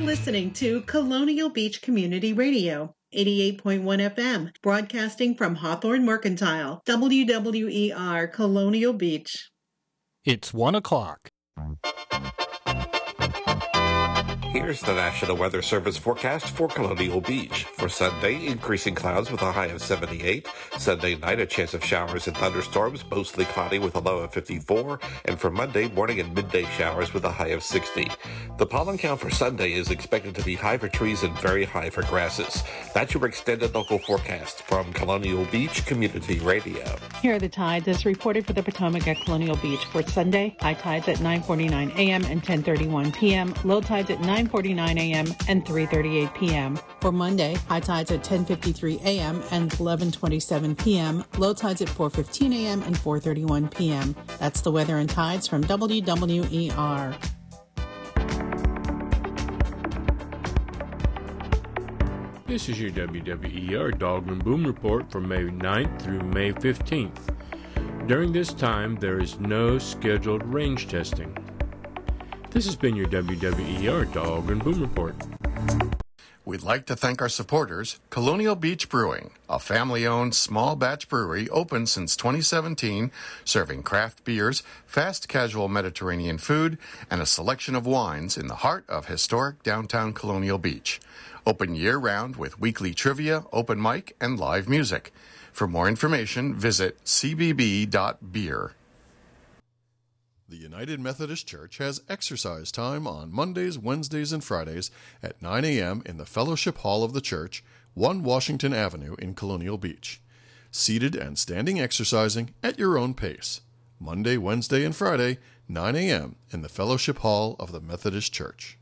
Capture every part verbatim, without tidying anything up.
listening to Colonial Beach Community Radio, eighty-eight point one F M, broadcasting from Hawthorne Mercantile, W W E R Colonial Beach. It's one o'clock. Here's the National Weather Service forecast for Colonial Beach. For Sunday, increasing clouds with a high of seventy-eight. Sunday night, a chance of showers and thunderstorms, mostly cloudy with a low of fifty-four. And for Monday, morning and midday showers with a high of sixty. The pollen count for Sunday is expected to be high for trees and very high for grasses. That's your extended local forecast from Colonial Beach Community Radio. Here are the tides as reported for the Potomac at Colonial Beach. For Sunday, high tides at nine forty-nine a.m. and ten thirty-one p.m. Low tides at nine forty-nine a.m. and three thirty-eight p.m. For Monday, high tides at ten fifty-three a.m. and eleven twenty-seven p.m. Low tides at four fifteen a.m. and four thirty-one p.m. That's the weather and tides from W W E R. This is your W W E R Dogman Boom Report for May ninth through May fifteenth. During this time, there is no scheduled range testing. This has been your W W E R Dog and Boom Report. We'd like to thank our supporters, Colonial Beach Brewing, a family-owned small batch brewery open since twenty seventeen, serving craft beers, fast casual Mediterranean food, and a selection of wines in the heart of historic downtown Colonial Beach. Open year-round with weekly trivia, open mic, and live music. For more information, visit c b b dot beer. The United Methodist Church has exercise time on Mondays, Wednesdays, and Fridays at nine a.m. in the Fellowship Hall of the Church, one Washington Avenue in Colonial Beach. Seated and standing exercising at your own pace. Monday, Wednesday, and Friday, nine a.m. in the Fellowship Hall of the Methodist Church.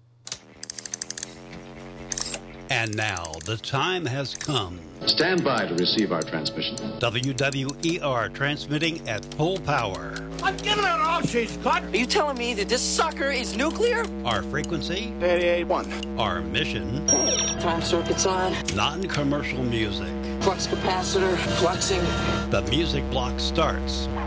And now, the time has come. Stand by to receive our transmission. W W E R transmitting at full power. I'm giving it all she's got. Are you telling me that this sucker is nuclear? Our frequency. eighty-eight point one. Our mission. Time circuits on. Non-commercial music. Flux capacitor, fluxing. The music block starts